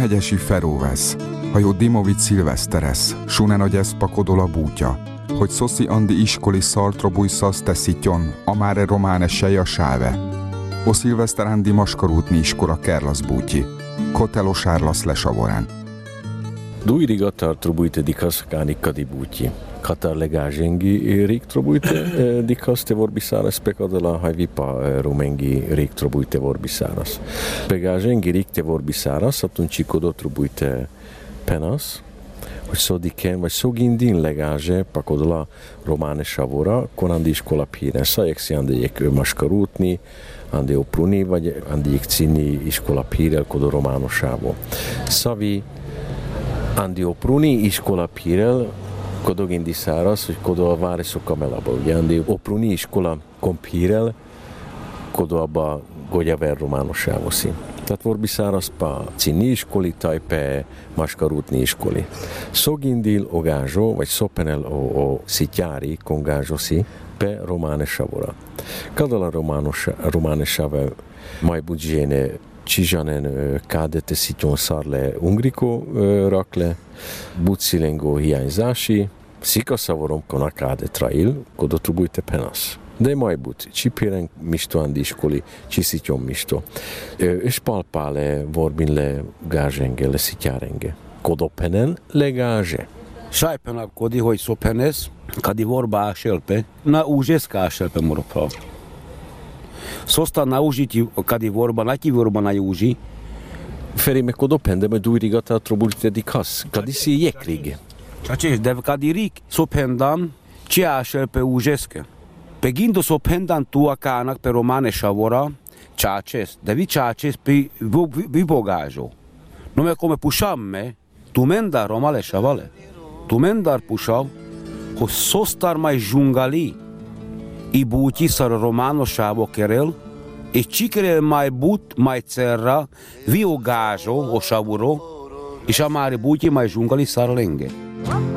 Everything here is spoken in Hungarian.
hegyesi Feróvesz, hajó Dimovic Szilveszteres, sunen agyesz pakodola bútja, hogy szoszi andi iskoli szaltrobujszasz teszitjon, amáre románe seja sáve. O Szilveszter andi maskarútni iskola kerlasz bútji, kotelo sárlasz lesavorán. Duiri gatar trobujte dikas káni kadi bútji. Katar legázsengi rik trobujte dikas te vorbiszáras pekadala, haj vipa rumengi rik trobujte vorbiszáras. Pegázsengi rik te vorbiszáras, atun csikodot trobujte penas, hogy szodiken, vagy szogindin legáze pakodala románe savora, konandi iskola píren, szajekszi andegyek maskarútni, andi opruni, vagy andegyek cinni iskola pírel kodo románosávo. Szavi andi opruni iskola pírel, kodogindi száraz, hogy kodo a váresok kamelaba. Ugye andi opruni iskola kompírel, kodo abba gogyaver románosávoszi. Tehát vorbiszáraz pa cinni iskoli, tajpe maskarútni iskoli. Szogindil ogázsó, vagy szopenel o szitjári kongázsoszi, pe románe savora. Kadala románe save mai budzséne Csizsanen kádete szityon szarle ungriko rakle, bucilengo hiányzási, szikaszavorom kona kádetrail, kodotrubujte penasz. De mai but, csipéren misto andi iskoli, csiszityon misto. És palpále vorbinle gázsenge, le szitjárenge. Kodopenen le gázse. Sajpenab kodi, hogy szopenesz, kadi vorba šelpe, na užeska šelpe morpa. Sosta na užiti kadi vorba, na ti vorba na uži. Ferime kodopende, me duirigata trobulite dikas, kadi si jekrig. Čačeš, dev kadi rik, sopendan, cia šelpe užeske. Pegindo sopendan tuakának pe romane savora, čačes, devi čačes pe vibogázsó. No me come pusamme, tu mendar romale savale. Tu mendar pusav, hogy szostar mai zsungali, i búti szar románosávo kerel, és csikerel mai but, mai cerra, viogázsó, o savuro, és a mári búti mai zsungali szar lenge.